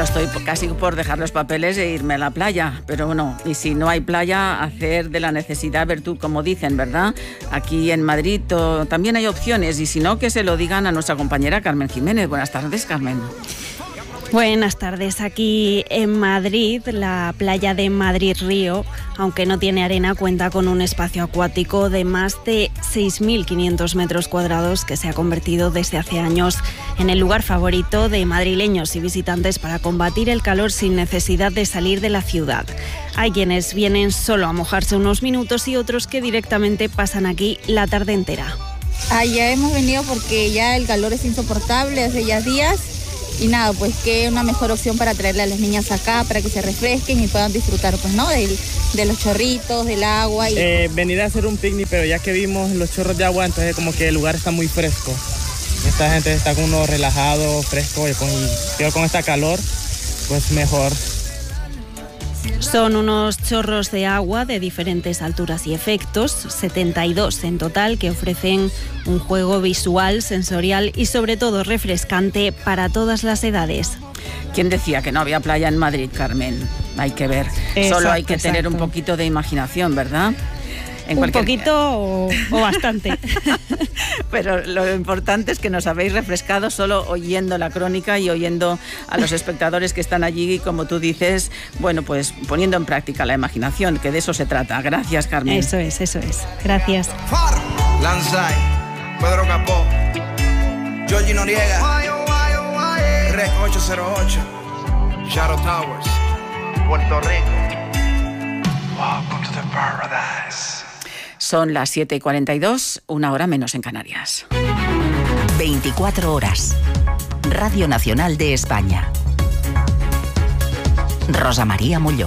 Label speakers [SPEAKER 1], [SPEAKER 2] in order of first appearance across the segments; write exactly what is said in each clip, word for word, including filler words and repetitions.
[SPEAKER 1] Bueno, estoy casi por dejar los papeles e irme a la playa, pero bueno, y si no hay playa, hacer de la necesidad virtud, como dicen, ¿verdad? Aquí en Madrid to, también hay opciones, y si no, que se lo digan a nuestra compañera Carmen Jiménez. Buenas tardes, Carmen.
[SPEAKER 2] Buenas tardes. Aquí en Madrid, la playa de Madrid Río, aunque no tiene arena, cuenta con un espacio acuático de más de seis mil quinientos metros cuadrados que se ha convertido desde hace años en el lugar favorito de madrileños y visitantes para combatir el calor sin necesidad de salir de la ciudad. Hay quienes vienen solo a mojarse unos minutos y otros que directamente pasan aquí la tarde entera.
[SPEAKER 3] Ah, ya hemos venido porque ya el calor es insoportable hace ya días. Y nada, pues qué una mejor opción para traerle a las niñas acá, para que se refresquen y puedan disfrutar, pues, ¿no? De, de los chorritos, del agua. Y...
[SPEAKER 4] Eh, venir a hacer un picnic, pero ya que vimos los chorros de agua, entonces como que el lugar está muy fresco. Esta gente está con uno relajado, fresco, y con, y con esta calor, pues mejor.
[SPEAKER 2] Son unos chorros de agua de diferentes alturas y efectos, setenta y dos en total, que ofrecen un juego visual, sensorial y sobre todo refrescante para todas las edades.
[SPEAKER 1] ¿Quién decía que no había playa en Madrid, Carmen? Hay que ver. Exacto, Solo hay que exacto. tener un poquito de imaginación, ¿verdad?
[SPEAKER 2] En un cualquier... poquito o, o bastante.
[SPEAKER 1] Pero lo importante es que nos habéis refrescado solo oyendo la crónica y oyendo a los espectadores que están allí y, como tú dices, bueno, pues poniendo en práctica la imaginación, que de eso se trata. Gracias, Carmen.
[SPEAKER 2] Eso es, eso es. Gracias.
[SPEAKER 5] Lanzai, Pedro Capó, Georgie Noriega, Rec ocho cero ocho, Shadow Towers, Puerto Rico. Welcome to the paradise.
[SPEAKER 1] Son las siete y cuarenta y dos, una hora menos en Canarias.
[SPEAKER 6] veinticuatro horas. Radio Nacional de España. Rosa María Molló.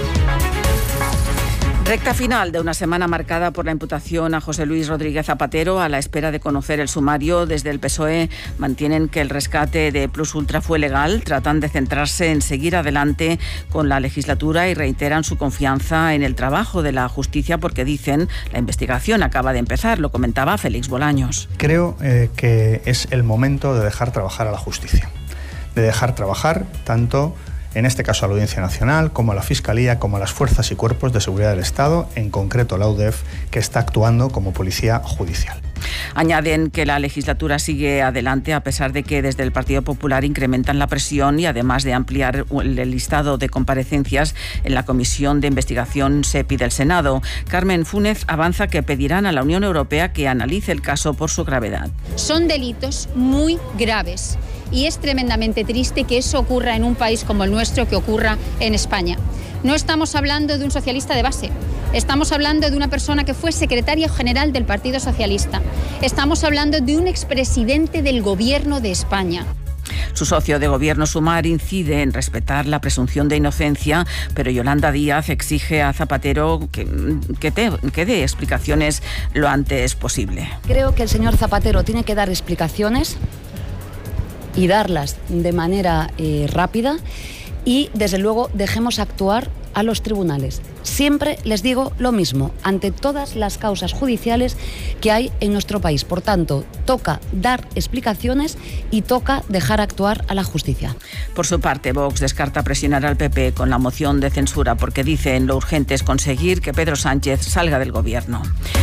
[SPEAKER 1] Recta final de una semana marcada por la imputación a José Luis Rodríguez Zapatero. A la espera de conocer el sumario, desde el P S O E mantienen que el rescate de Plus Ultra fue legal, tratan de centrarse en seguir adelante con la legislatura y reiteran su confianza en el trabajo de la justicia porque dicen la investigación acaba de empezar, lo comentaba Félix Bolaños.
[SPEAKER 7] Creo eh, que es el momento de dejar trabajar a la justicia, de dejar trabajar tanto en este caso a la Audiencia Nacional, como a la Fiscalía, como a las fuerzas y cuerpos de seguridad del Estado, en concreto la U D E F, que está actuando como policía judicial.
[SPEAKER 1] Añaden que la legislatura sigue adelante a pesar de que desde el Partido Popular incrementan la presión y además de ampliar el listado de comparecencias en la Comisión de Investigación se pide el Senado. Carmen Fúnez avanza que pedirán a la Unión Europea que analice el caso por su gravedad.
[SPEAKER 8] Son delitos muy graves y es tremendamente triste que eso ocurra en un país como el nuestro, que ocurra en España. No estamos hablando de un socialista de base, estamos hablando de una persona que fue secretaria general del Partido Socialista, estamos hablando de un expresidente del Gobierno de España.
[SPEAKER 1] Su socio de gobierno, Sumar, incide en respetar la presunción de inocencia, pero Yolanda Díaz exige a Zapatero que, que, te, que dé explicaciones lo antes posible.
[SPEAKER 9] Creo que el señor Zapatero tiene que dar explicaciones y darlas de manera eh, rápida y, desde luego, dejemos actuar a los tribunales. Siempre les digo lo mismo, ante todas las causas judiciales que hay en nuestro país. Por tanto, toca dar explicaciones y toca dejar actuar a la justicia.
[SPEAKER 1] Por su parte, Vox descarta presionar al P P con la moción de censura porque dicen lo urgente es conseguir que Pedro Sánchez salga del gobierno.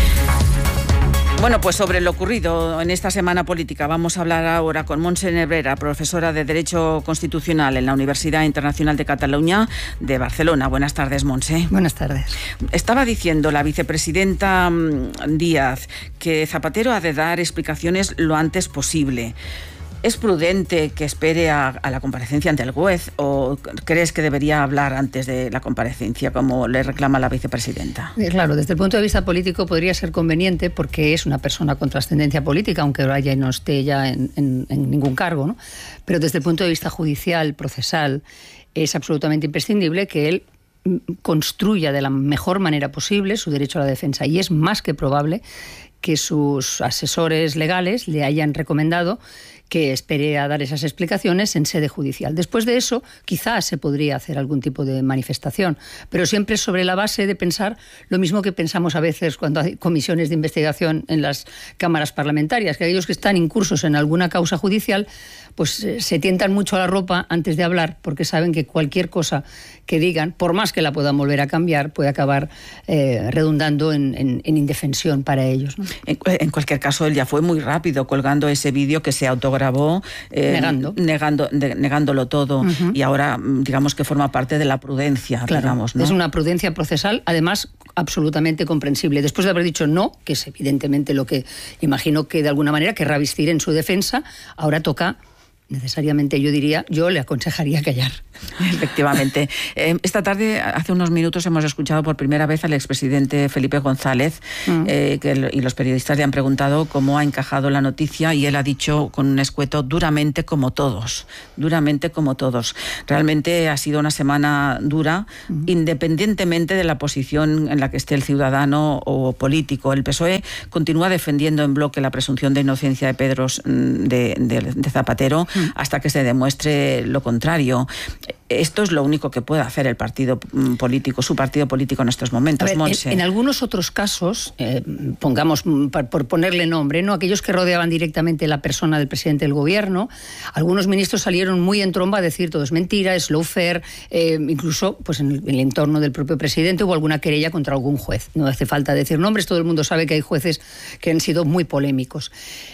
[SPEAKER 1] Bueno, pues sobre lo ocurrido en esta semana política vamos a hablar ahora con Montse Nebrera, profesora de Derecho Constitucional en la Universidad Internacional de Cataluña de Barcelona. Buenas tardes, Montse.
[SPEAKER 10] Buenas tardes.
[SPEAKER 1] Estaba diciendo la vicepresidenta Díaz que Zapatero ha de dar explicaciones lo antes posible. ¿Es prudente que espere a, a la comparecencia ante el juez o crees que debería hablar antes de la comparecencia, como le reclama la vicepresidenta?
[SPEAKER 10] Claro, desde el punto de vista político podría ser conveniente porque es una persona con trascendencia política, aunque vaya y no esté ya en, en, en ningún cargo, ¿no? Pero desde el punto de vista judicial, procesal, es absolutamente imprescindible que él construya de la mejor manera posible su derecho a la defensa, y es más que probable que sus asesores legales le hayan recomendado que espere a dar esas explicaciones en sede judicial. Después de eso, quizás se podría hacer algún tipo de manifestación, pero siempre sobre la base de pensar lo mismo que pensamos a veces cuando hay comisiones de investigación en las cámaras parlamentarias, que aquellos que están incursos en alguna causa judicial pues eh, se tientan mucho a la ropa antes de hablar, porque saben que cualquier cosa que digan, por más que la puedan volver a cambiar, puede acabar eh, redundando en, en, en indefensión para ellos, ¿no?
[SPEAKER 1] En, en cualquier caso, él ya fue muy rápido colgando ese vídeo que se autograbó, eh,
[SPEAKER 10] negando.
[SPEAKER 1] Negando, de, negándolo todo, uh-huh. y ahora digamos que forma parte de la prudencia,
[SPEAKER 10] claro,
[SPEAKER 1] digamos, ¿no?
[SPEAKER 10] Es una prudencia procesal, además absolutamente comprensible. Después de haber dicho no, que es evidentemente lo que imagino que de alguna manera querrá vestir en su defensa, ahora toca necesariamente, yo diría, yo le aconsejaría callar.
[SPEAKER 1] Efectivamente. Eh, esta tarde, hace unos minutos, hemos escuchado por primera vez al expresidente Felipe González, mm. eh, que el, y los periodistas le han preguntado cómo ha encajado la noticia, y él ha dicho con un escueto: duramente como todos, duramente como todos. Realmente ha sido una semana dura, mm. independientemente de la posición en la que esté el ciudadano o político. El P S O E continúa defendiendo en bloque la presunción de inocencia de Pedro de, de, de Zapatero, mm. hasta que se demuestre lo contrario. Esto es lo único que puede hacer el partido político, su partido político en estos momentos.
[SPEAKER 10] A ver, en, en algunos otros casos, eh, pongamos por, por ponerle nombre, ¿no? Aquellos que rodeaban directamente la persona del presidente del gobierno, algunos ministros salieron muy en tromba a decir todo es mentira, es lawfare, eh, incluso pues en el, en el entorno del propio presidente hubo alguna querella contra algún juez. No hace falta decir nombres, todo el mundo sabe que hay jueces que han sido muy polémicos.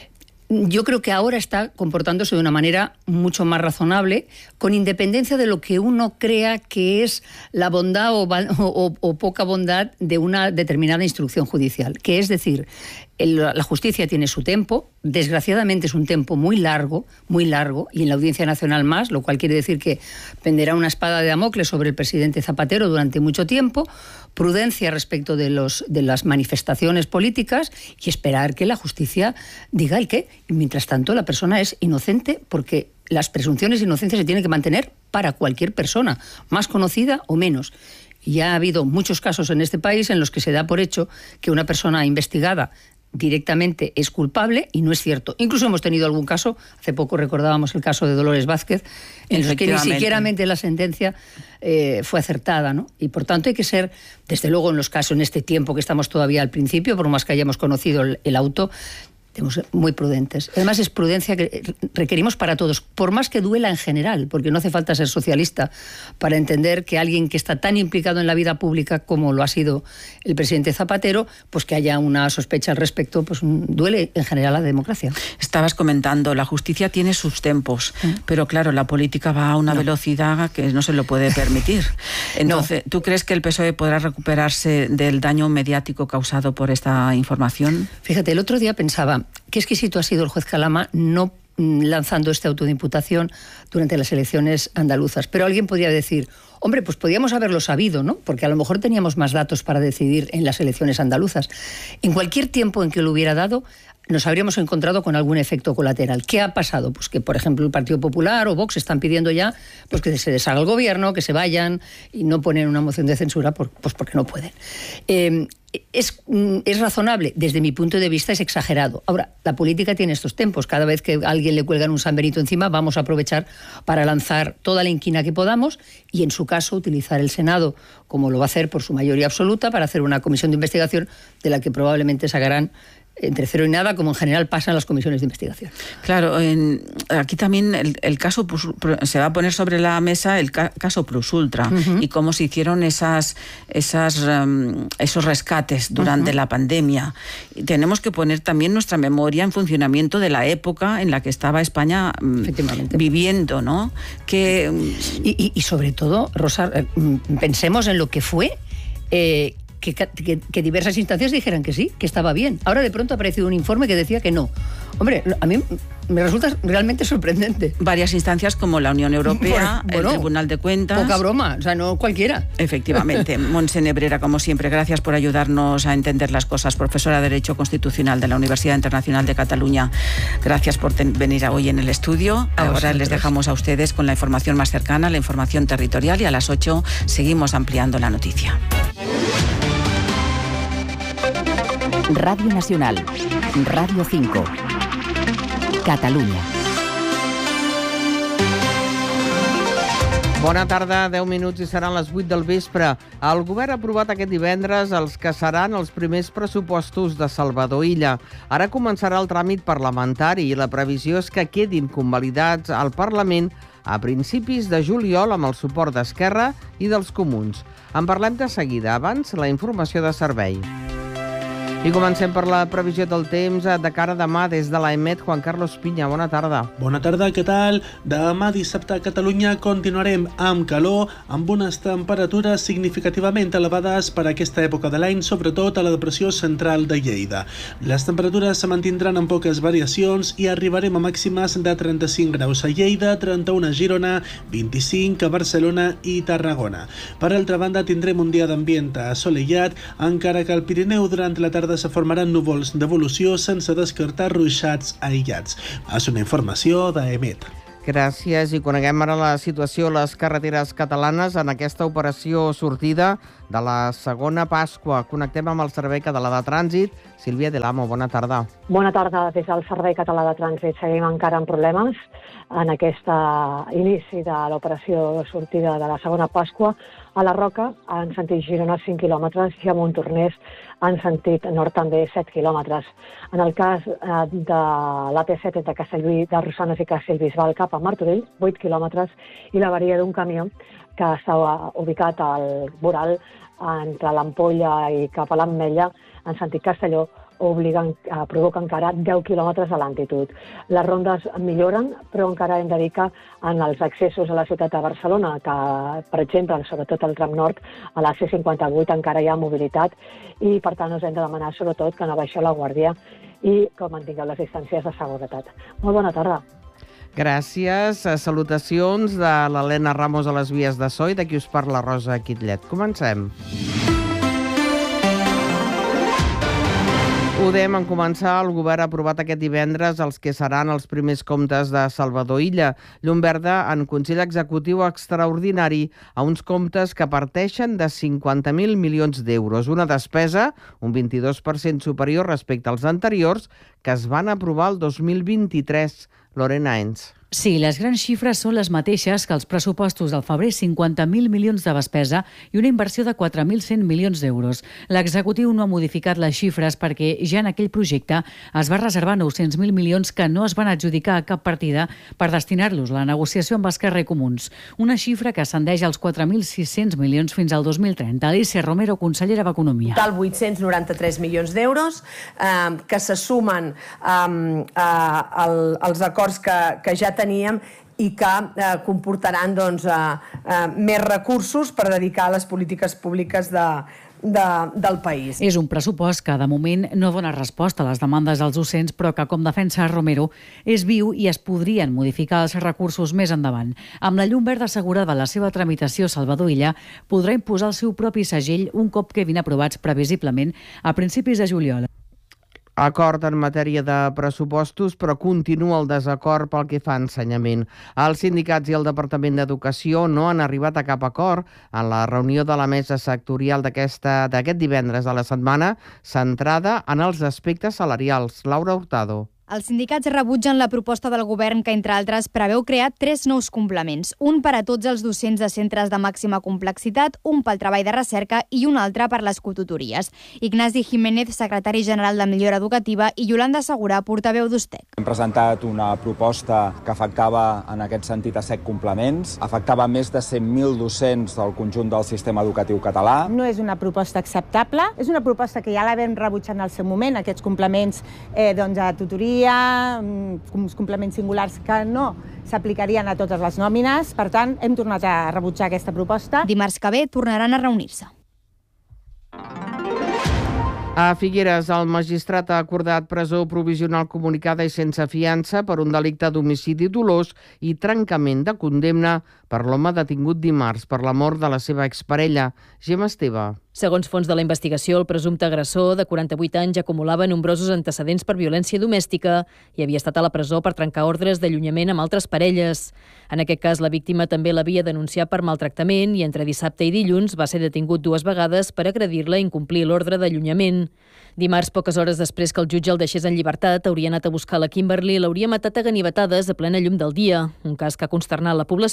[SPEAKER 10] Yo creo que ahora está comportándose de una manera mucho más razonable, con independencia de lo que uno crea que es la bondad o, o, o poca bondad de una determinada instrucción judicial. Que es decir, el, la justicia tiene su tiempo, desgraciadamente es un tiempo muy largo, muy largo, y en la Audiencia Nacional más, lo cual quiere decir que penderá una espada de Damocles sobre el presidente Zapatero durante mucho tiempo, prudencia respecto de, los, de las manifestaciones políticas y esperar que la justicia diga el qué. Y mientras tanto, la persona es inocente, porque las presunciones de inocencia se tienen que mantener para cualquier persona, más conocida o menos. Y ya ha habido muchos casos en este país en los que se da por hecho que una persona investigada directamente es culpable, y no es cierto. Incluso hemos tenido algún caso, hace poco recordábamos el caso de Dolores Vázquez, en los que ni siquiera la sentencia eh, fue acertada, ¿no? Y por tanto hay que ser, desde luego en los casos, en este tiempo que estamos todavía al principio, por más que hayamos conocido el, el auto, tenemos que ser muy prudentes. Además, es prudencia que requerimos para todos, por más que duela en general, porque no hace falta ser socialista para entender que alguien que está tan implicado en la vida pública como lo ha sido el presidente Zapatero, pues que haya una sospecha al respecto, pues duele en general a la democracia.
[SPEAKER 1] Estabas comentando, la justicia tiene sus tempos, ¿Mm? pero claro, la política va a una no. velocidad que no se lo puede permitir. Entonces, no. ¿tú crees que el P S O E podrá recuperarse del daño mediático causado por esta información?
[SPEAKER 10] Fíjate, el otro día pensaba, qué exquisito ha sido el juez Calama no lanzando este auto de imputación durante las elecciones andaluzas. Pero alguien podría decir, hombre, pues podíamos haberlo sabido, ¿no? Porque a lo mejor teníamos más datos para decidir en las elecciones andaluzas. En cualquier tiempo en que lo hubiera dado, nos habríamos encontrado con algún efecto colateral. ¿Qué ha pasado? Pues que, por ejemplo, el Partido Popular o Vox están pidiendo ya pues que se deshaga el gobierno, que se vayan, y no ponen una moción de censura por, pues porque no pueden. Eh, Es, es razonable, desde mi punto de vista es exagerado. Ahora, la política tiene estos tempos. Cada vez que a alguien le cuelgan un San Benito encima, vamos a aprovechar para lanzar toda la inquina que podamos y, en su caso, utilizar el Senado, como lo va a hacer por su mayoría absoluta, para hacer una comisión de investigación de la que probablemente sacarán entre cero y nada, como en general pasa en las comisiones de investigación.
[SPEAKER 1] Claro, en, aquí también el, el caso se va a poner sobre la mesa el ca, caso Plus Ultra, uh-huh. y cómo se hicieron esas, esas um, esos rescates durante uh-huh. la pandemia. Y tenemos que poner también nuestra memoria en funcionamiento de la época en la que estaba España viviendo, ¿no? Que
[SPEAKER 10] y, y, y sobre todo, Rosa, pensemos en lo que fue. Eh, Que, que, que diversas instancias dijeran que sí, que estaba bien. Ahora de pronto ha aparecido un informe que decía que no. Hombre, a mí me resulta realmente sorprendente.
[SPEAKER 1] Varias instancias como la Unión Europea, bueno, el Tribunal de Cuentas.
[SPEAKER 10] Poca broma, o sea, no cualquiera. Efectivamente.
[SPEAKER 1] Montse Nebrera, como siempre, gracias por ayudarnos a entender las cosas. Profesora de Derecho Constitucional de la Universidad Internacional de Cataluña. Gracias por venir hoy en el estudio. A Ahora vosotros. Les dejamos a ustedes con la información más cercana, la información territorial, y a las ocho seguimos ampliando la noticia.
[SPEAKER 6] Radio Nacional, Radio cinco, Cataluña.
[SPEAKER 11] Bona tarda, deu minuts i seran les vuit del vespre. El govern ha aprovat aquest divendres els que seran els primers pressupostos de Salvador Illa. Ara començarà el tràmit parlamentari i la previsió és que quedin convalidats al Parlament a principis de juliol amb el suport d'Esquerra i dels Comuns. En parlem de seguida. Abans, la informació de servei. I comencem per la previsió del temps de cara a demà des de l'A E M E T. Juan Carlos Piña, bona tarda.
[SPEAKER 12] Bona tarda, què tal? Demà dissabte a Catalunya continuarem amb calor, amb unes temperatures significativament elevades per aquesta època de l'any, sobretot a la depressió central de Lleida. Les temperatures se mantindran amb poques variacions i arribarem a màximes de trenta-cinc graus a Lleida, trenta-u a Girona, vint-i-cinc a Barcelona i Tarragona. Per altra banda, tindrem un dia d'ambient assolellat, encara que al Pirineu durant la tarda se formaran núvols d'evolució sense descartar ruixats aïllats. És una informació d'A E M E T.
[SPEAKER 11] Gràcies. I coneguem ara la situació a les carreteres catalanes en aquesta operació sortida de la segona Pasqua. Connectem amb el Servei Català de Trànsit. Sílvia Del Amo, bona tarda.
[SPEAKER 13] Bona tarda. Des del Servei Català de Trànsit seguim encara amb problemes en aquest inici de l'operació sortida de la segona Pasqua. A la Roca, en sentit Girona, cinc quilòmetres, i a Montornès, en sentit nord, també set quilòmetres. En el cas eh, de l'A P set entre Castellví de Rosanes i Castellbisbal cap a Martorell, vuit quilòmetres, i l'avaria d'un camió que estava ubicat al voral entre l'Ampolla i cap a l'Ametlla, en sentit Castelló, obliguen, eh, provoca encara deu quilòmetres de lentitud. Les rondes milloren, però encara hem de dir que en els accessos a la ciutat de Barcelona, que, per exemple, sobretot al tram nord, a la C cinquanta-vuit encara hi ha mobilitat i, per tant, us hem de demanar, sobretot, que no baixeu la guàrdia i que mantingueu les distàncies de seguretat. Molt bona tarda.
[SPEAKER 11] Gràcies. Salutacions de l'Helena Ramos a les vies de so i de qui us parla Rosa Quitlet. Comencem. Ho dèiem en començar, el govern ha aprovat aquest divendres els que seran els primers comptes de Salvador Illa. Llum verda en Consell Executiu Extraordinari a uns comptes que parteixen de cinquanta mil milions d'euros, una despesa un vint-i-dos per cent superior respecte als anteriors que es van aprovar el dos mil vint-i-tres. Lorena Ens.
[SPEAKER 14] Sí, les grans xifres són les mateixes que els pressupostos del febrer, cinquanta mil milions de despesa i una inversió de quatre mil cent milions d'euros. L'executiu no ha modificat les xifres perquè ja en aquell projecte es va reservar nou-cents mil milions que no es van adjudicar a cap partida per destinar-los a la negociació amb Esquerra i Comuns. Una xifra que ascendeix als quatre mil sis-cents milions fins al dos mil trenta. Alicia Romero, consellera d'Economia.
[SPEAKER 15] Total vuit-cents noranta-tres milions d'euros eh, que se sumen eh, eh, als acords que, que ja teníem i que eh, comportaran doncs, eh, eh, més recursos per dedicar a les polítiques públiques de, de, del país.
[SPEAKER 14] És un pressupost que de moment no dona resposta a les demandes dels docents, però que, com defensa Romero, és viu i es podrien modificar els recursos més endavant. Amb la llum verda assegurada la seva tramitació, Salvador Illa podrà imposar el seu propi segell un cop quedin aprovats previsiblement a principis de juliol.
[SPEAKER 11] Acord en matèria de pressupostos, però continua el desacord pel que fa a ensenyament. Els sindicats i el Departament d'Educació no han arribat a cap acord en la reunió de la mesa sectorial d'aquest divendres de la setmana, centrada en els aspectes salarials. Laura Hurtado.
[SPEAKER 16] Els sindicats rebutgen la proposta del govern que, entre altres, preveu crear tres nous complements. Un per a tots els docents de centres de màxima complexitat, un pel treball de recerca i un altre per les cotutories. Ignasi Jiménez, secretari general de Millora Educativa, i Yolanda Segura, portaveu d'Ustec.
[SPEAKER 17] Hem presentat una proposta que afectava, en aquest sentit, a set complements. Afectava més de cent mil docents del conjunt del sistema educatiu català.
[SPEAKER 18] No és una proposta acceptable. És una proposta que ja la vam rebutjar en el seu moment, aquests complements eh, doncs, a tutoria, uns complements singulars que no s'aplicarien a totes les nòmines. Per tant, hem tornat a rebutjar aquesta proposta.
[SPEAKER 16] Dimarts que ve tornaran a reunir-se.
[SPEAKER 11] A Figueres, el magistrat ha acordat presó provisional comunicada i sense fiança per un delicte d'homicidi dolós i trencament de condemna per l'home detingut dimarts per la mort de la seva exparella, Gemma Esteve.
[SPEAKER 19] Segons fons de la investigació, el presumpte agressor, de quaranta-vuit anys, acumulava nombrosos antecedents per violència domèstica i havia estat a la presó per trencar ordres d'allunyament amb altres parelles. En aquest cas, la víctima també l'havia denunciat per maltractament i entre dissabte i dilluns va ser detingut dues vegades per agredir-la i incomplir l'ordre d'allunyament. Dimarts, poques hores després que el jutge el deixés en llibertat, hauria anat a buscar la Kimberly i l'hauria matat a ganivetades a plena llum del dia, un cas que ha consternat la població i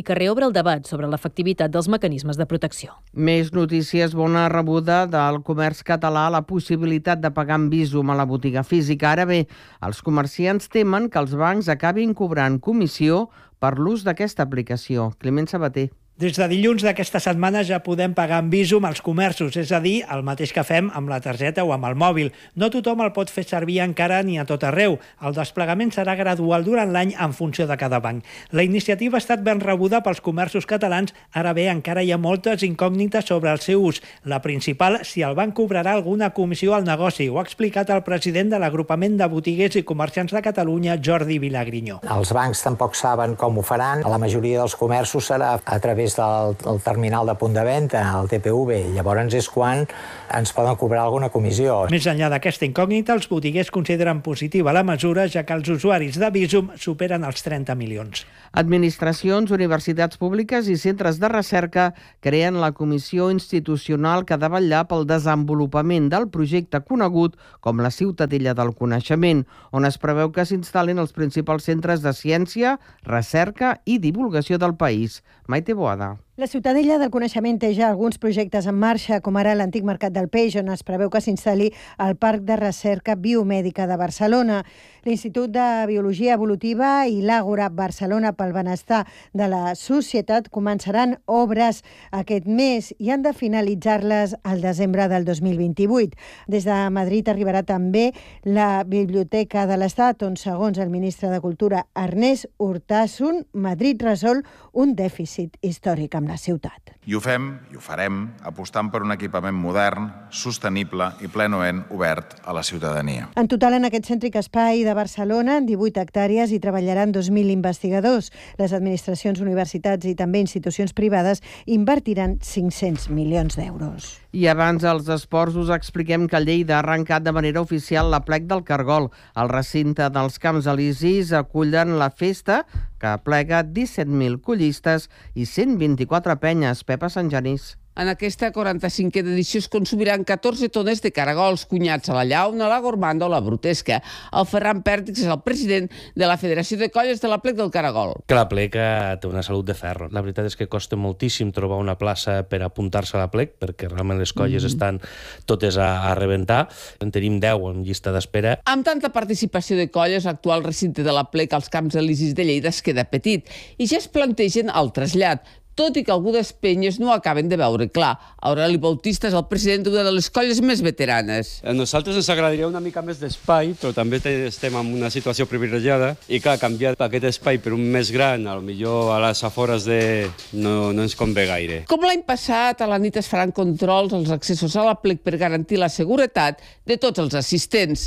[SPEAKER 19] que reobre el debat sobre l'efectivitat dels mecanismes de protecció.
[SPEAKER 11] Més notícies, bona rebuda del comerç català la possibilitat de pagar amb Bizum a la botiga física. Ara bé, els comerciants temen que els bancs acabin cobrant comissió per l'ús d'aquesta aplicació. Climent Sabater.
[SPEAKER 20] Des de dilluns d'aquesta setmana ja podem pagar amb Bizum als comerços, és a dir, el mateix que fem amb la targeta o amb el mòbil. No tothom el pot fer servir encara ni a tot arreu. El desplegament serà gradual durant l'any en funció de cada banc. La iniciativa ha estat ben rebuda pels comerços catalans, ara bé, encara hi ha moltes incògnites sobre el seu ús. La principal, si el banc cobrarà alguna comissió al negoci, ho ha explicat el president de l'Agrupament de Botiguers i Comerciants de Catalunya, Jordi Vilagrinyó.
[SPEAKER 21] Els bancs tampoc saben com ho faran. A la majoria dels comerços serà a través del, del terminal de punt de venda, el T P V, llavors és quan ens poden cobrar alguna comissió.
[SPEAKER 20] Més enllà d'aquesta incògnita, els botiguers consideren positiva la mesura, ja que els usuaris de Bizum superen els trenta milions.
[SPEAKER 11] Administracions, universitats públiques i centres de recerca creen la comissió institucional que ha de vetllar pel desenvolupament del projecte conegut com la Ciutadella del Coneixement, on es preveu que s'instal·lin els principals centres de ciència, recerca i divulgació del país. Maite Boada.
[SPEAKER 22] La Ciutadella del Coneixement té ja alguns projectes en marxa, com ara l'antic Mercat del Peix, on es preveu que s'instal·li el Parc de Recerca Biomèdica de Barcelona. L'Institut de Biologia Evolutiva i l'Àgora Barcelona pel Benestar de la Societat començaran obres aquest mes i han de finalitzar-les al desembre del dos mil vint-i-vuit. Des de Madrid arribarà també la Biblioteca de l'Estat, on, segons el ministre de Cultura, Ernest Urtasun, Madrid resol un dèficit històric amb la ciutat.
[SPEAKER 23] I ho fem, i ho farem, apostant per un equipament modern, sostenible i plenament obert a la ciutadania.
[SPEAKER 22] En total, en aquest cèntric espai de Barcelona, en divuit hectàrees, hi treballaran dos mil investigadors. Les administracions, universitats i també institucions privades invertiran cinc-cents milions d'euros.
[SPEAKER 11] I abans dels esports us expliquem que Lleida ha arrencat de manera oficial l'Aplec del Cargol. El recinte dels Camps Elisis acullen la festa que aplega disset mil collistes i cent vint-i-quatre penyes. Pepa Sant Genís.
[SPEAKER 24] En aquesta quaranta-cinquena edició es consumiran catorze tones de caragols cunyats a la llauna, la gormanda o la brutesca. El Ferran Pèrtix és el president de la Federació de Colles de l'Aplec del Caragol.
[SPEAKER 25] Que l'Aplec té una salut de ferro. La veritat és que costa moltíssim trobar una plaça per apuntar-se a l'Aplec, perquè realment les colles mm-hmm. estan totes a, a rebentar. En tenim deu en llista d'espera.
[SPEAKER 24] Amb tanta participació de colles, l'actual recinte de l'Aplec als Camps Elisis de Lleida es queda petit i ja es plantegen el trasllat, tot i que algunes penyes no acaben de veure clar. Aureli Bautista és el president d'una de les colles més veteranes.
[SPEAKER 26] A nosaltres ens agradaria una mica més d'espai, però també estem en una situació privilegiada i clar, canviar aquest espai per un més gran, potser a les afores de... no, no ens convé gaire.
[SPEAKER 24] Com l'any passat, a la nit es faran controls als accessos a l'Aplec per garantir la seguretat de tots els assistents.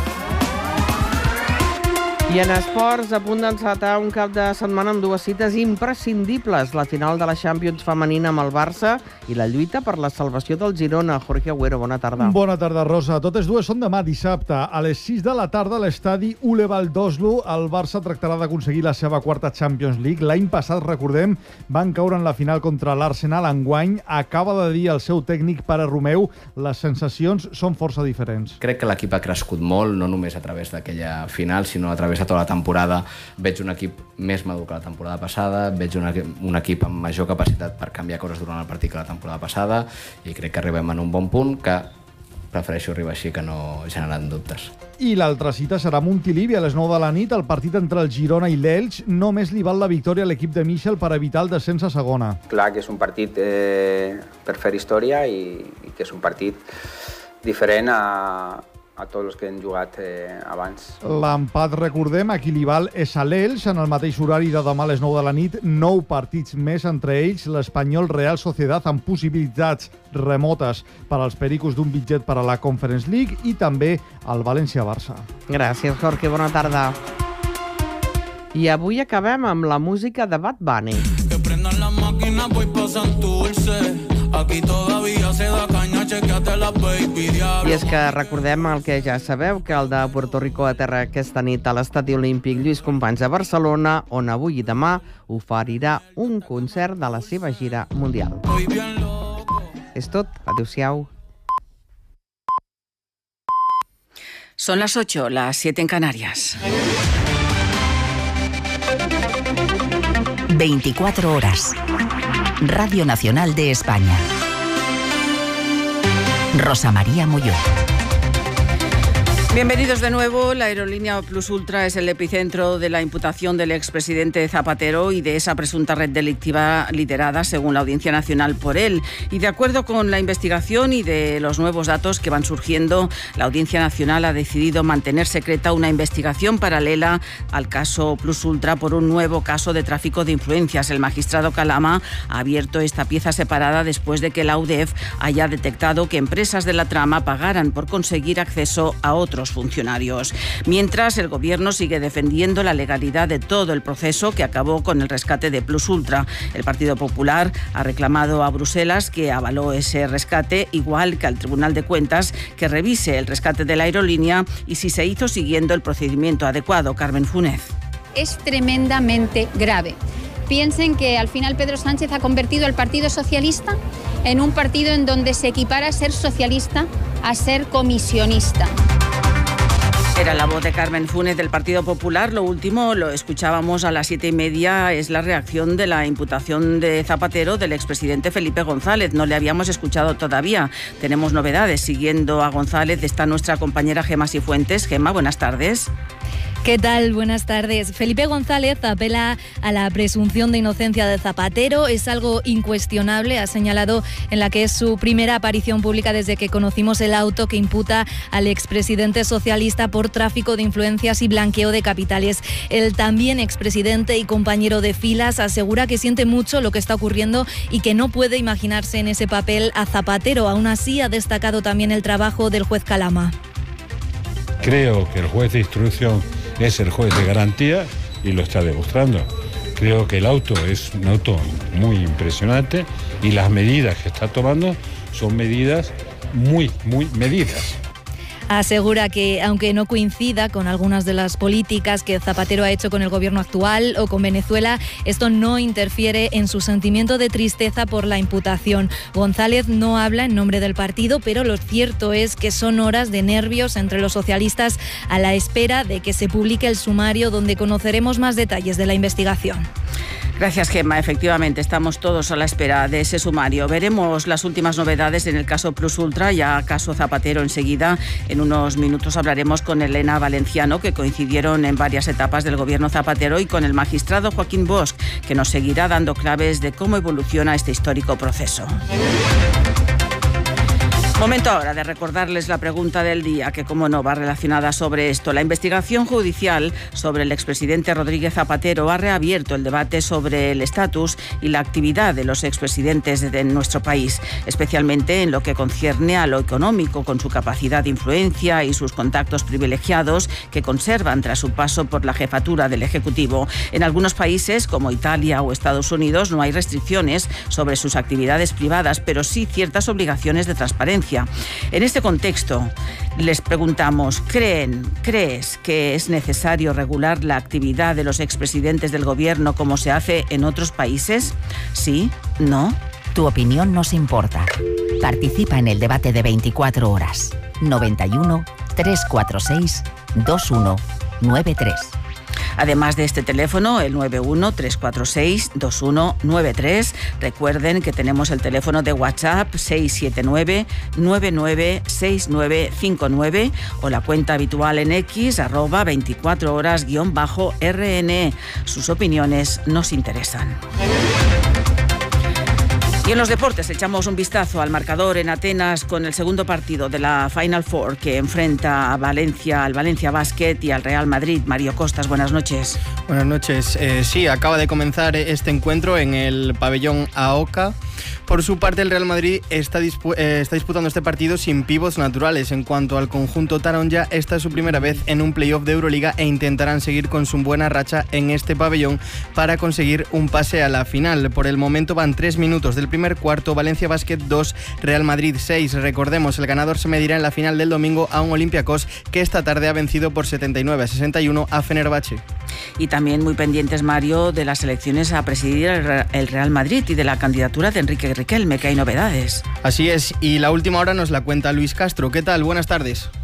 [SPEAKER 11] I en esports, a punt d'encetar un cap de setmana amb dues cites imprescindibles, la final de la Champions femenina amb el Barça i la lluita per la salvació del Girona. Jorge Agüero, bona tarda.
[SPEAKER 27] Bona tarda, Rosa. Totes dues són demà dissabte. A les sis de la tarda a l'estadi Uleval d'Oslo, el Barça tractarà d'aconseguir la seva quarta Champions League. L'any passat, recordem, van caure en la final contra l'Arsenal. Enguany acaba de dir el seu tècnic Pare Romeu, les sensacions són força diferents.
[SPEAKER 28] Crec que l'equip ha crescut molt, no només a través d'aquella final, sinó a través de tota la temporada. Veig un equip més madur que la temporada passada, veig un equip, un equip amb major capacitat per canviar coses durant el partit que la temporada passada i crec que arribem en un bon punt que prefereixo arribar així que no generant dubtes.
[SPEAKER 27] I l'altra cita serà a Montilivi a les nou de la nit. El partit entre el Girona i l'Elx només li val la victòria a l'equip de Michel per evitar el descens a segona.
[SPEAKER 29] Clar que és un partit eh, per fer història i, i que és un partit diferent a a tots els que han jugat eh, abans.
[SPEAKER 27] L'empat, recordem, a qui li val és a l'Elx, en el mateix horari de demà a les nou de la nit, nou partits més entre ells, l'Espanyol Real Sociedad amb possibilitats remotes per als pericos d'un bitllet per a la Conference League i també el València-Barça.
[SPEAKER 11] Gràcies, Jorge, bona tarda. I avui acabem amb la música de Bad Bunny. Que prendan la màquina, voy pa Santurce. Aquí todavía se da caña, chequeate la baby diablo. I és que recordem el que ja sabeu, que el de Puerto Rico a terra aquesta nit a l'Estadi Olímpic Lluís Companys a Barcelona, on avui i demà oferirà un concert de la seva gira mundial. És tot, adéu-siau.
[SPEAKER 1] Son las ocho, las siete en Canarias.
[SPEAKER 2] veinticuatro horas. Radio Nacional de España. Rosa María Molló.
[SPEAKER 1] Bienvenidos de nuevo. La aerolínea Plus Ultra es el epicentro de la imputación del expresidente Zapatero y de esa presunta red delictiva liderada, según la Audiencia Nacional, por él. Y de acuerdo con la investigación y de los nuevos datos que van surgiendo, la Audiencia Nacional ha decidido mantener secreta una investigación paralela al caso Plus Ultra por un nuevo caso de tráfico de influencias. El magistrado Calama ha abierto esta pieza separada después de que la U D E F haya detectado que empresas de la trama pagaran por conseguir acceso a otros funcionarios. Mientras, el Gobierno sigue defendiendo la legalidad de todo el proceso que acabó con el rescate de Plus Ultra. El Partido Popular ha reclamado a Bruselas que avaló ese rescate, igual que al Tribunal de Cuentas que revise el rescate de la aerolínea y si se hizo siguiendo el procedimiento adecuado. Carmen Funes.
[SPEAKER 3] Es tremendamente grave. Piensen que al final Pedro Sánchez ha convertido al Partido Socialista en un partido en donde se equipara a ser socialista a ser comisionista.
[SPEAKER 1] Era la voz de Carmen Funes del Partido Popular. Lo último lo escuchábamos a las siete y media, es la reacción de la imputación de Zapatero del expresidente Felipe González. No le habíamos escuchado todavía. Tenemos novedades. Siguiendo a González está nuestra compañera Gemma Sifuentes. Gemma, buenas tardes.
[SPEAKER 4] ¿Qué tal? Buenas tardes. Felipe González apela a la presunción de inocencia de Zapatero. Es algo incuestionable, ha señalado en la que es su primera aparición pública desde que conocimos el auto que imputa al expresidente socialista por tráfico de influencias y blanqueo de capitales. El también expresidente y compañero de filas asegura que siente mucho lo que está ocurriendo y que no puede imaginarse en ese papel a Zapatero. Aún así, ha destacado también el trabajo del juez Calama.
[SPEAKER 5] Creo que el juez de instrucción es el juez de garantía y lo está demostrando. Creo que el auto es un auto muy impresionante y las medidas que está tomando son medidas muy, muy medidas.
[SPEAKER 4] Asegura que, aunque no coincida con algunas de las políticas que Zapatero ha hecho con el gobierno actual o con Venezuela, esto no interfiere en su sentimiento de tristeza por la imputación. González no habla en nombre del partido, pero lo cierto es que son horas de nervios entre los socialistas a la espera de que se publique el sumario donde conoceremos más detalles de la investigación.
[SPEAKER 1] Gracias, Gemma. Efectivamente, estamos todos a la espera de ese sumario. Veremos las últimas novedades en el caso Plus Ultra, ya caso Zapatero enseguida. En unos minutos hablaremos con Elena Valenciano, que coincidieron en varias etapas del gobierno Zapatero, y con el magistrado Joaquín Bosch, que nos seguirá dando claves de cómo evoluciona este histórico proceso. Momento ahora de recordarles la pregunta del día, que como no va relacionada sobre esto. La investigación judicial sobre el expresidente Rodríguez Zapatero ha reabierto el debate sobre el estatus y la actividad de los expresidentes de nuestro país, especialmente en lo que concierne a lo económico, con su capacidad de influencia y sus contactos privilegiados que conservan tras su paso por la jefatura del Ejecutivo. En algunos países, como Italia o Estados Unidos, no hay restricciones sobre sus actividades privadas, pero sí ciertas obligaciones de transparencia. En este contexto, les preguntamos, ¿creen, crees que es necesario regular la actividad de los expresidentes del gobierno como se hace en otros países? ¿Sí? ¿No?
[SPEAKER 2] Tu opinión nos importa. Participa en el debate de veinticuatro horas. noventa y uno, trescientos cuarenta y seis, veintiuno noventa y tres.
[SPEAKER 1] Además de este teléfono, el nueve uno, tres cuatro seis, dos uno nueve tres, recuerden que tenemos el teléfono de WhatsApp seis siete nueve, nueve nueve seis nueve cinco nueve o la cuenta habitual en X, arroba veinticuatro horas guión bajo R N E. Sus opiniones nos interesan. Y en los deportes echamos un vistazo al marcador en Atenas con el segundo partido de la Final Four que enfrenta a Valencia, al Valencia Basket y al Real Madrid. Mario Costas, buenas noches.
[SPEAKER 6] Buenas noches. Eh, sí, acaba de comenzar este encuentro en el pabellón AOCA. Por su parte, el Real Madrid está, dispu- eh, está disputando este partido sin pivots naturales. En cuanto al conjunto taronja, esta es su primera vez en un playoff de Euroliga e intentarán seguir con su buena racha en este pabellón para conseguir un pase a la final. Por el momento van tres minutos del primer cuarto, Valencia Basket dos, Real Madrid seis. Recordemos, el ganador se medirá en la final del domingo a un Olympiacos que esta tarde ha vencido por setenta y nueve a sesenta y uno a Fenerbahce.
[SPEAKER 1] Y también muy pendientes, Mario, de las elecciones a presidir el Real Madrid y de la candidatura de Enrique Riquelme, que hay novedades.
[SPEAKER 6] Así es, y la última hora nos la cuenta Luis Castro. ¿Qué tal? Buenas tardes.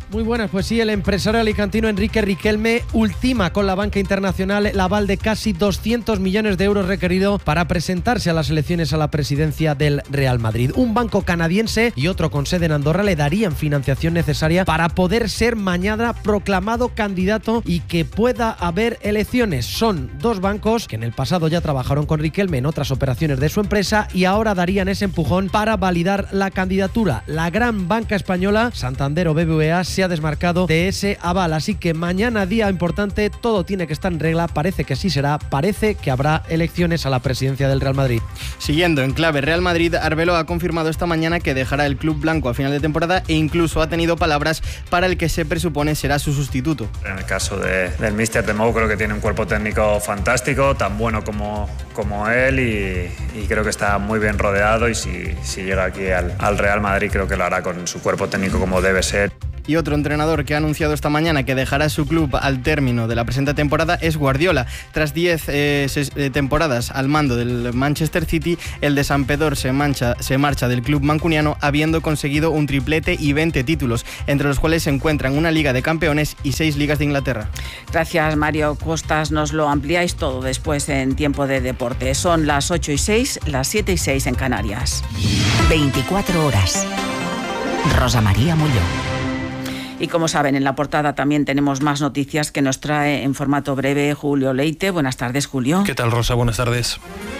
[SPEAKER 7] Muy buenas, pues sí, el empresario alicantino Enrique Riquelme ultima con la banca internacional el aval de casi doscientos millones de euros requerido para presentarse a las elecciones a la presidencia del Real Madrid. Un banco canadiense y otro con sede en Andorra le darían financiación necesaria para poder ser mañana proclamado candidato y que pueda haber elecciones. Son dos bancos que en el pasado ya trabajaron con Riquelme en otras operaciones de su empresa y ahora darían ese empujón para validar la candidatura. La gran banca española, Santander o B B V A, se ha desmarcado de ese aval, así que mañana día importante, todo tiene que estar en regla, parece que así será, parece que habrá elecciones a la presidencia del Real Madrid.
[SPEAKER 6] Siguiendo en clave Real Madrid, Arbelo ha confirmado esta mañana que dejará el club blanco a final de temporada e incluso ha tenido palabras para el que se presupone será su sustituto.
[SPEAKER 8] En el caso de, del míster de Mou, creo que tiene un cuerpo técnico fantástico, tan bueno como, como él y, y creo que está muy bien rodeado y si, si llega aquí al, al Real Madrid creo que lo hará con su cuerpo técnico como debe ser.
[SPEAKER 6] Y otro entrenador que ha anunciado esta mañana que dejará su club al término de la presente temporada es Guardiola. Tras diez eh, temporadas al mando del Manchester City, el de Sampdoria se, mancha, se marcha del club mancuniano habiendo conseguido un triplete y veinte títulos, entre los cuales se encuentran una Liga de Campeones y seis Ligas de Inglaterra.
[SPEAKER 1] Gracias, Mario Costas. Nos lo ampliáis todo después en Tiempo de Deporte. Son las ocho y seis, las siete y seis en Canarias.
[SPEAKER 2] veinticuatro horas. Rosa María Mulló.
[SPEAKER 1] Y como saben, en la portada también tenemos más noticias que nos trae en formato breve Julio Leite. Buenas tardes, Julio.
[SPEAKER 9] ¿Qué tal, Rosa? Buenas tardes.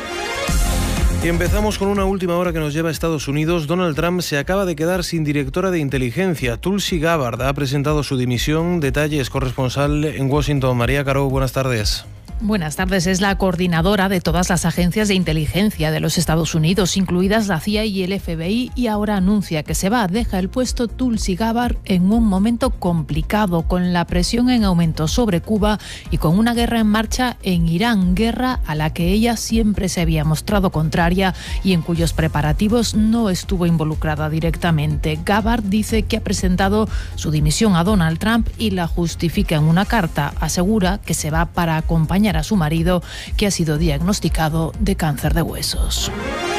[SPEAKER 9] Y empezamos con una última hora que nos lleva a Estados Unidos. Donald Trump se acaba de quedar sin directora de inteligencia. Tulsi Gabbard ha presentado su dimisión. Detalles, corresponsal en Washington. María Caro, buenas tardes.
[SPEAKER 10] Buenas tardes. Es la coordinadora de todas las agencias de inteligencia de los Estados Unidos, incluidas la C I A y el F B I, y ahora anuncia que se va. Deja el puesto Tulsi Gabbard en un momento complicado, con la presión en aumento sobre Cuba y con una guerra en marcha en Irán, guerra a la que ella siempre se había mostrado contraria y en cuyos preparativos no estuvo involucrada directamente. Gabbard dice que ha presentado su dimisión a Donald Trump y la justifica en una carta. Asegura que se va para acompañar a su marido, que ha sido diagnosticado de cáncer de huesos.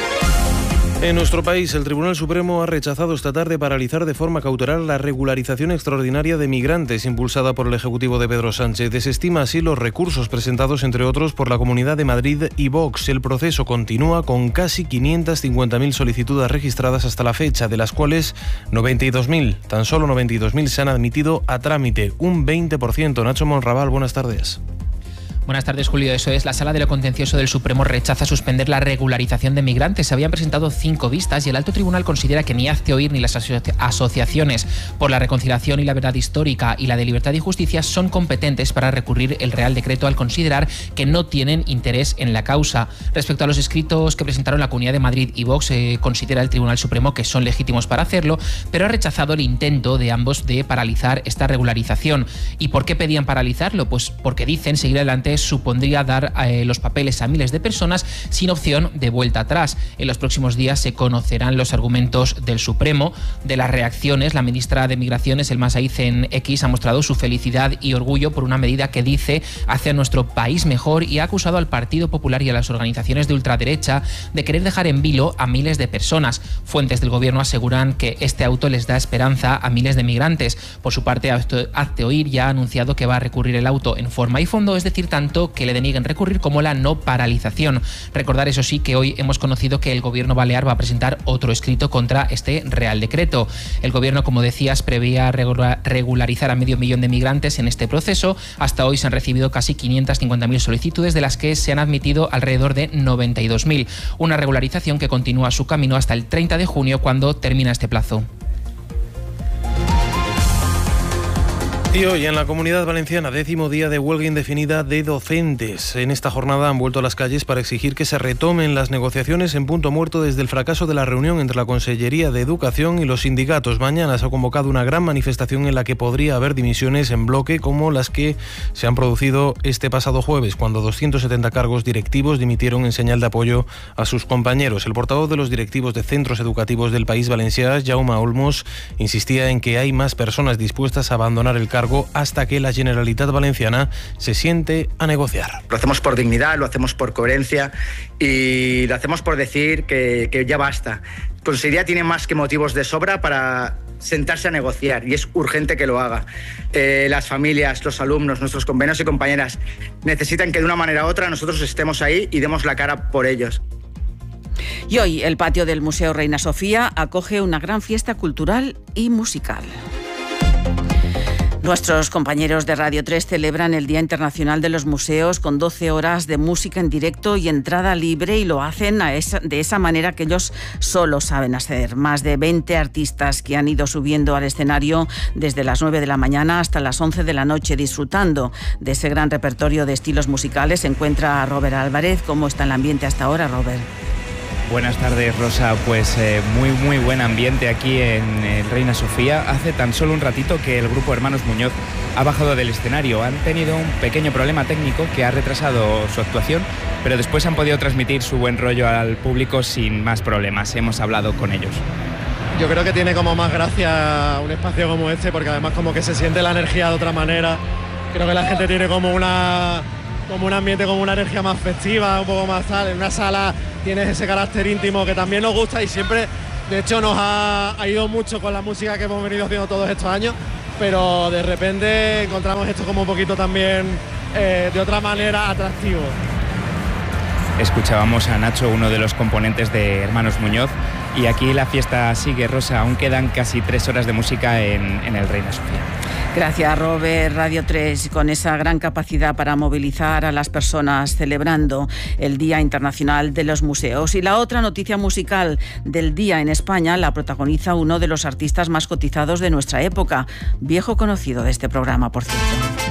[SPEAKER 9] En nuestro país, el Tribunal Supremo ha rechazado esta tarde paralizar de forma cautelar la regularización extraordinaria de migrantes impulsada por el Ejecutivo de Pedro Sánchez. Desestima así los recursos presentados, entre otros, por la Comunidad de Madrid y Vox. El proceso continúa con casi quinientas cincuenta mil solicitudes registradas hasta la fecha, de las cuales noventa y dos mil, tan solo noventa y dos mil se han admitido a trámite, un veinte por ciento. Nacho Monraval, buenas tardes.
[SPEAKER 12] Buenas tardes, Julio. Eso es, la Sala de lo Contencioso del Supremo rechaza suspender la regularización de migrantes. Se habían presentado cinco vistas y el Alto Tribunal considera que ni Hazte Oír ni las aso- asociaciones por la reconciliación y la verdad histórica y la de Libertad y Justicia son competentes para recurrir el Real Decreto al considerar que no tienen interés en la causa. Respecto a los escritos que presentaron la Comunidad de Madrid y Vox, eh, considera el Tribunal Supremo que son legítimos para hacerlo, pero ha rechazado el intento de ambos de paralizar esta regularización. ¿Y por qué pedían paralizarlo? Pues porque dicen seguir adelante supondría dar eh, los papeles a miles de personas sin opción de vuelta atrás. En los próximos días se conocerán los argumentos del Supremo. De las reacciones, la ministra de Migraciones, Elma Saiz, en X, ha mostrado su felicidad y orgullo por una medida que dice hace a nuestro país mejor y ha acusado al Partido Popular y a las organizaciones de ultraderecha de querer dejar en vilo a miles de personas. Fuentes del gobierno aseguran que este auto les da esperanza a miles de migrantes. Por su parte, Hazte Oír ya ha anunciado que va a recurrir el auto en forma y fondo, es decir, tanto que le denieguen recurrir como la no paralización. Recordar, eso sí, que hoy hemos conocido que el gobierno balear va a presentar otro escrito contra este Real Decreto. El gobierno, como decías, preveía regularizar a medio millón de migrantes en este proceso. Hasta hoy se han recibido casi quinientas cincuenta mil solicitudes, de las que se han admitido alrededor de noventa y dos mil. Una regularización que continúa su camino hasta el treinta de junio, cuando termina este plazo.
[SPEAKER 9] Y hoy en la Comunidad Valenciana, décimo día de huelga indefinida de docentes. En esta jornada han vuelto a las calles para exigir que se retomen las negociaciones en punto muerto desde el fracaso de la reunión entre la Consellería de Educación y los sindicatos. Mañana se ha convocado una gran manifestación en la que podría haber dimisiones en bloque, como las que se han producido este pasado jueves, cuando doscientos setenta cargos directivos dimitieron en señal de apoyo a sus compañeros. El portavoz de los directivos de centros educativos del País Valencià, Jaume Olmos, insistía en que hay más personas dispuestas a abandonar el cargo hasta que la Generalitat Valenciana se siente a negociar.
[SPEAKER 13] Lo hacemos por dignidad, lo hacemos por coherencia y lo hacemos por decir que, que ya basta. Consellería tiene más que motivos de sobra para sentarse a negociar y es urgente que lo haga. Eh, las familias, los alumnos, nuestros compañeros y compañeras necesitan que de una manera u otra nosotros estemos ahí y demos la cara por ellos.
[SPEAKER 1] Y hoy el patio del Museo Reina Sofía acoge una gran fiesta cultural y musical. Nuestros compañeros de Radio tres celebran el Día Internacional de los Museos con doce horas de música en directo y entrada libre, y lo hacen a esa, de esa manera que ellos solo saben hacer. Más de veinte artistas que han ido subiendo al escenario desde las nueve de la mañana hasta las once de la noche, disfrutando de ese gran repertorio de estilos musicales. Se encuentra Robert Álvarez. ¿Cómo está el ambiente hasta ahora, Robert?
[SPEAKER 14] Buenas tardes, Rosa. Pues eh, muy muy buen ambiente aquí en el Reina Sofía. Hace tan solo un ratito que el grupo Hermanos Muñoz ha bajado del escenario. Han tenido un pequeño problema técnico que ha retrasado su actuación, pero después han podido transmitir su buen rollo al público sin más problemas. Hemos hablado con ellos.
[SPEAKER 15] Yo creo que tiene como más gracia un espacio como este, porque además como que se siente la energía de otra manera. Creo que la gente tiene como una... como un ambiente, como una energía más festiva, un poco más tal. En una sala tienes ese carácter íntimo que también nos gusta y siempre, de hecho, nos ha, ha ido mucho con la música que hemos venido haciendo todos estos años, pero de repente encontramos esto como un poquito también eh, de otra manera atractivo.
[SPEAKER 14] Escuchábamos a Nacho, uno de los componentes de Hermanos Muñoz, y aquí la fiesta sigue, Rosa. Aún quedan casi tres horas de música en, en el Reina Sofía.
[SPEAKER 1] Gracias, Robert. Radio tres, con esa gran capacidad para movilizar a las personas, celebrando el Día Internacional de los Museos. Y la otra noticia musical del día en España la protagoniza uno de los artistas más cotizados de nuestra época, viejo conocido de este programa, por cierto.